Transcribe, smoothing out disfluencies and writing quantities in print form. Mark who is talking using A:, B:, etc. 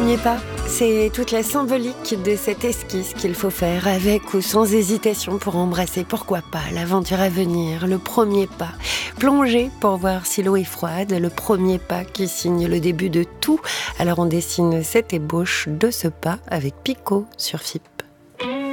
A: premier pas, c'est toute la symbolique de cette esquisse qu'il faut faire avec ou sans hésitation pour embrasser, pourquoi pas, l'aventure à venir, le premier pas. Plonger pour voir si l'eau est froide, le premier pas qui signe le début de tout. Alors on dessine cette ébauche de ce pas avec Pico sur FIP.